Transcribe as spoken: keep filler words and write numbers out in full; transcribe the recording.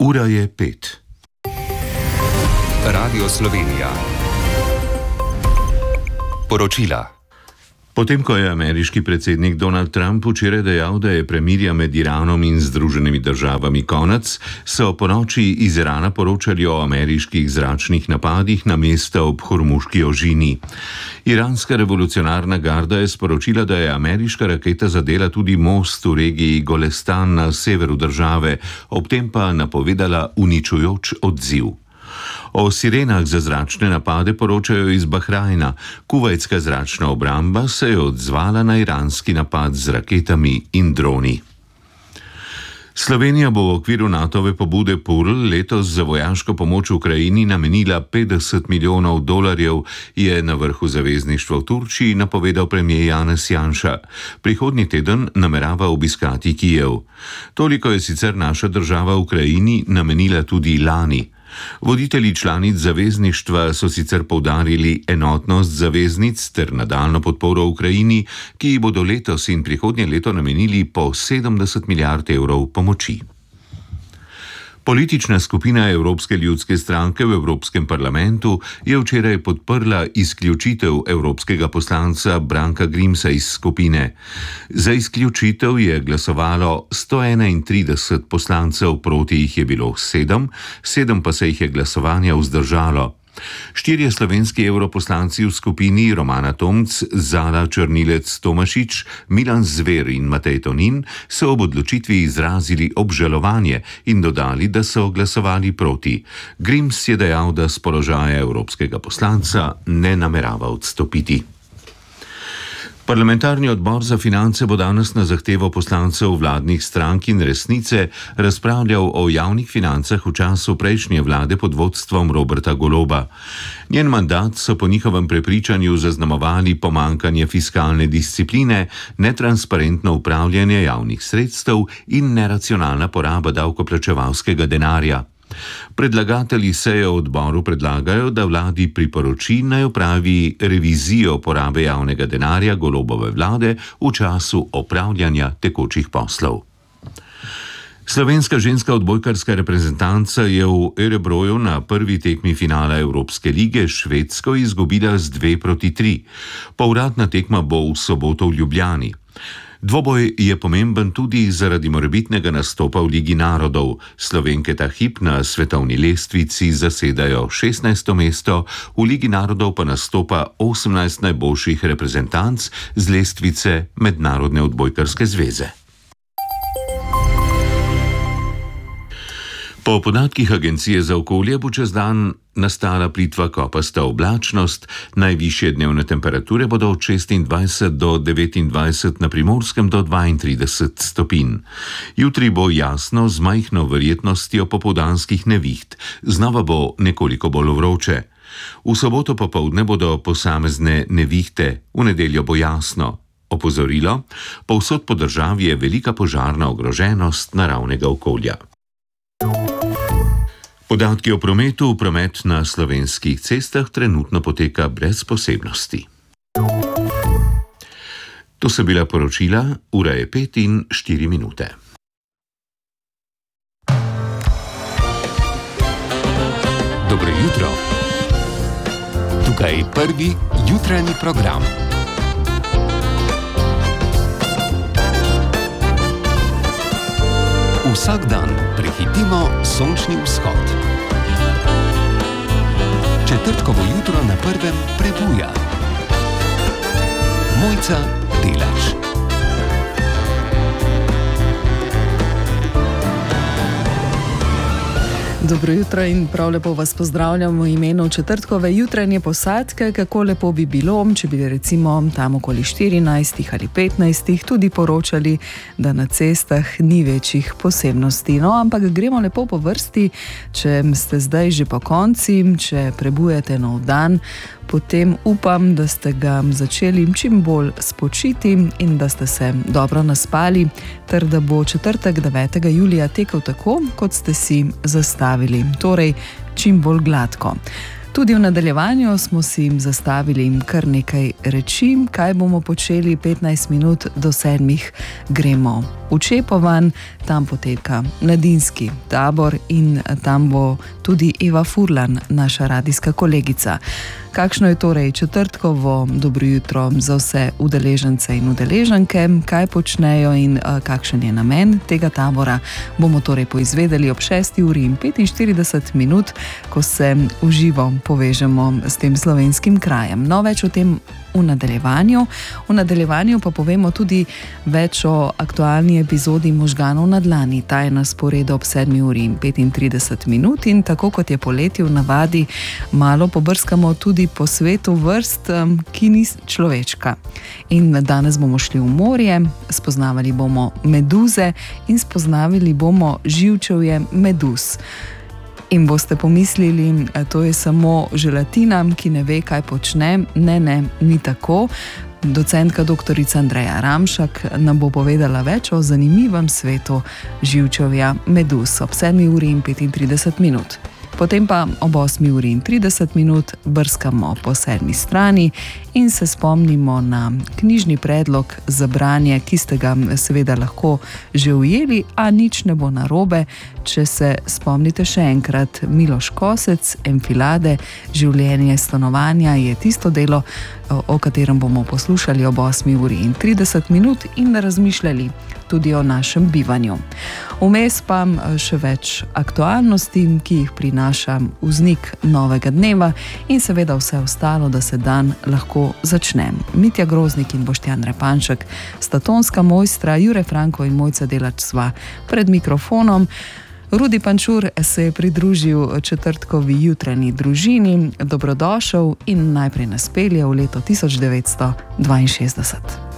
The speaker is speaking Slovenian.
Ura je pet. Radio Slovenija. Poročila. Potem, ko je ameriški predsednik Donald Trump včeraj dejal, da je premirja med Iranom in Združenimi državami konec, so ponoči iz Irana poročali o ameriških zračnih napadih na mesta ob Hormuški ožini. Iranska revolucionarna garda je sporočila, da je ameriška raketa zadela tudi most v regiji Golestan na severu države, ob tem pa napovedala uničujoč odziv. O sirenah za zračne napade poročajo iz Bahrajna. Kuvajtska zračna obramba se je odzvala na iranski napad z raketami in droni. Slovenija bo v okviru Natove pobude Pearl letos za vojaško pomoč Ukrajini namenila petdeset milijonov dolarjev, je na vrhu zavezništva v Turčiji napovedal premier Janez Janša. Prihodnji teden namerava obiskati Kijev. Toliko je sicer naša država Ukrajini namenila tudi lani. Voditelji članic zavezništva so sicer poudarili enotnost zaveznic ter nadaljno podporo Ukrajini, ki ji bodo letos in prihodnje leto namenili po sedemdeset milijard evrov pomoči. Politična skupina Evropske ljudske stranke v Evropskem parlamentu je včeraj podprla izključitev evropskega poslanca Branka Grimsa iz skupine. Za izključitev je glasovalo sto enaintrideset poslancev, proti jih je bilo sedem, sedem pa se jih je glasovanja vzdržalo. Štirje slovenski evroposlanci v skupini Romana Tomc, Zala Črnilec Tomašič, Milan Zver in Matej Tonin so ob odločitvi izrazili obžalovanje in dodali, da so glasovali proti. Grims je dejal, da s položaja evropskega poslanca ne namerava odstopiti. Parlamentarni odbor za finance bo danes na zahtevo poslancev vladnih strank in Resnice razpravljal o javnih financah v času prejšnje vlade pod vodstvom Roberta Goloba. Njen mandat so po njihovem prepričanju zaznamovali pomanjkanje fiskalne discipline, netransparentno upravljanje javnih sredstev in neracionalna poraba davkoplačevalskega denarja. Predlagatelji seje odboru predlagajo, da vladi priporoči naj opravi revizijo porabe javnega denarja Golobove vlade v času opravljanja tekočih poslov. Slovenska ženska odbojkarska reprezentanca je v Örebroju na prvi tekmi finala Evropske lige Švedsko izgubila z dve proti tri. Povratna tekma bo v soboto v Ljubljani. Dvoboj je pomemben tudi zaradi morebitnega nastopa v Ligi narodov. Slovenke ta hip na svetovni lestvici zasedajo šestnajsto mesto, v Ligi narodov pa nastopa osemnajst najboljših reprezentanc z lestvice Mednarodne odbojkarske zveze. Po podatkih Agencije za okolje bo čez dan nastala plitva kopasta oblačnost, najvišje dnevne temperature bodo od šestindvajset do devetindvajset, na Primorskem do dvaintrideset stopinj. Jutri bo jasno z majhno verjetnostjo popoldanskih neviht, znova bo nekoliko bolj vroče. V soboto popoldne bodo posamezne nevihte, v nedeljo bo jasno. Opozorilo, povsod po državi je velika požarna ogroženost naravnega okolja. Podatki o prometu. Promet na slovenskih cestah trenutno poteka brez posebnosti. To so bila poročila, ura je pet in štiri minute. Dobro jutro. Tukaj je prvi jutranji program. Vsak dan prehitimo sončni vzhod. Četrtkovo jutro na prvem prebuja. Mojca Delač. Dobro jutro in prav lepo vas pozdravljam v imenu četrtkove jutranje posadke. Kako lepo bi bilo, če bi recimo tam okoli štirinajstih ali petnajstih tudi poročali, da na cestah ni večjih posebnosti. No, ampak gremo lepo po vrsti, če ste zdaj že po konci, če prebujete nov dan, potem upam, da ste ga začeli čim bolj spočiti in da ste se dobro naspali, ter da bo četrtek devetega julija tekel tako, kot ste si zastavili, torej čim bolj gladko. Tudi v nadaljevanju smo si jim zastavili kar nekaj reči, kaj bomo počeli petnajst minut do sedmih. Gremo v Čepovan, tam poteka mladinski tabor in tam bo tudi Eva Furlan, naša radijska kolegica. Kakšno je torej četrtkovo dobro jutro za vse udeležence in udeleženke, kaj počnejo in kakšen je namen tega tabora, bomo torej poizvedeli ob šesti uri in petinštirideset minut, ko se v živo povežemo s tem slovenskim krajem. No, več o tem v nadaljevanju. V nadaljevanju pa povemo tudi več o aktualni epizodi Možganov na dlani. Ta je na sporedu ob sedmi uri in petintrideset minut in tako kot je poleti v navadi, malo pobrskamo tudi po svetu vrst, ki ni človeška. In danes bomo šli v morje, spoznavali bomo meduze in spoznavali bomo živčevje meduz. In boste pomislili, to je samo želatina, ki ne ve, kaj počne. Ne, ne, ni tako. Docentka doktorica Andreja Ramšak nam bo povedala več o zanimivem svetu živčevja meduz ob sedmi uri in petintrideset minut. Potem pa ob osmi uri in trideset minut brskamo po sedmi strani in se spomnimo na knjižni predlog za branje, ki ste ga seveda lahko že ujeli, a nič ne bo narobe, če se spomnite še enkrat. Miloš Kosec, Enfilade, življenje stanovanja je tisto delo, o katerem bomo poslušali ob osmi uri in trideset minut in razmišljali tudi o našem bivanju. Vmes pa še več aktualnosti, ki jih prinaša vznik novega dneva in seveda vse ostalo, da se dan lahko začne. Mitja Groznik in Boštjan Repanšek sta tonska mojstra, Jure Franko in Mojca Delač sva pred mikrofonom. Rudi Pančur se je pridružil četrtkovi jutranji družini. Dobrodošel in najprej nas pelje v leto tisoč devetsto dvainšestdeset.